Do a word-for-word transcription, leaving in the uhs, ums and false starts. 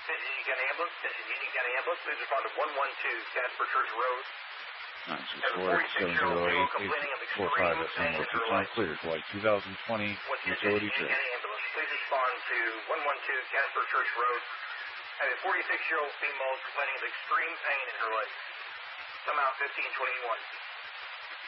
Union County Ambulance, Union County Ambulance, please respond to one one two Casper Church Road. nine six four seven zero eight eight four five. That's number six nine clear. Flight two thousand twenty utility trip. Union County Ambulance, please respond to one one two Casper Church Road. I have a forty-six-year-old female complaining of extreme pain in her legs. Come out fifteen twenty-one.